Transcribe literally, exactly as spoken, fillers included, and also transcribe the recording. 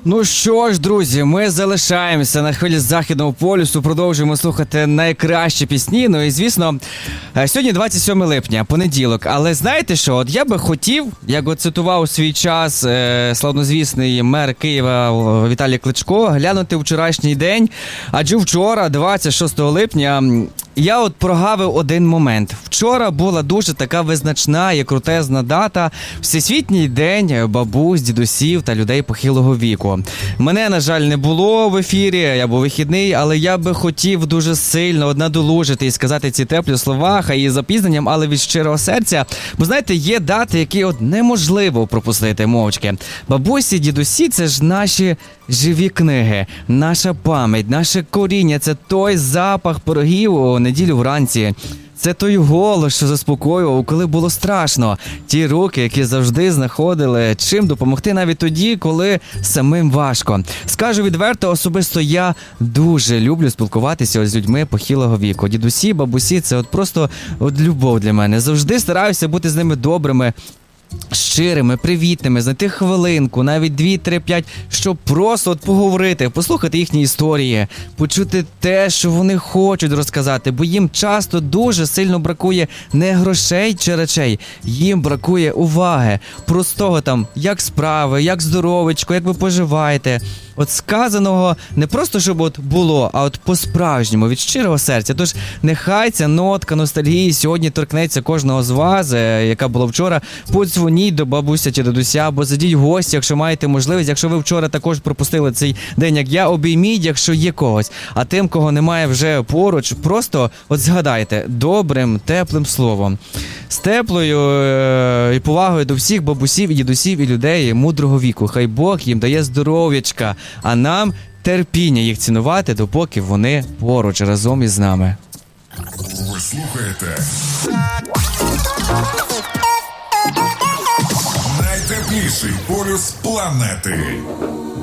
Ну що ж, друзі, ми залишаємося на хвилі Західного полюсу, продовжуємо слухати найкращі пісні. Ну і, звісно, сьогодні двадцять сьоме липня, понеділок. Але знаєте що, от я би хотів, як от цитував у свій час е, славнозвісний мер Києва Віталій Кличко, глянути вчорашній день. Адже вчора, двадцять шостого липня, я от прогавив один момент. Вчора була дуже така визначна і крутезна дата – Всесвітній день бабусь, дідусів та людей похилого віку. Мене, на жаль, не було в ефірі, я був вихідний, але я би хотів дуже сильно надолужити і сказати ці теплі слова, хай і з запізненням, але від щирого серця. Бо, знаєте, є дати, які от неможливо пропустити мовчки. Бабусі, дідусі – це ж наші живі книги, наша пам'ять, наше коріння – це той запах пирогів у неділю вранці. Це той голос, що заспокоював, коли було страшно. Ті руки, які завжди знаходили чим допомогти навіть тоді, коли самим важко. Скажу відверто, особисто я дуже люблю спілкуватися з людьми похилого віку. Дідусі, бабусі – це от просто от любов для мене. Завжди стараюся бути з ними добрими, щирими, привітними, знайти хвилинку, навіть дві, три, п'ять, щоб просто от поговорити, послухати їхні історії, почути те, що вони хочуть розказати, бо їм часто дуже сильно бракує не грошей чи речей, їм бракує уваги, простого там, як справи, як здоровечко, як ви поживаєте. От сказаного не просто, щоб от було, а от по-справжньому, від щирого серця. Тож нехай ця нотка ностальгії сьогодні торкнеться кожного з вас, яка була вчора. Подзвоніть до бабуся чи дідуся, або зайдіть в гості, якщо маєте можливість. Якщо ви вчора також пропустили цей день, як я, обійміть, якщо є когось. А тим, кого немає вже поруч, просто от згадайте добрим, теплим словом. З теплою е- і повагою до всіх бабусів і дідусів і людей мудрого віку. Хай Бог їм дає здоров'ячка, а нам терпіння їх цінувати, допоки вони поруч разом із нами. Ви слухаєте найтепліший полюс планети.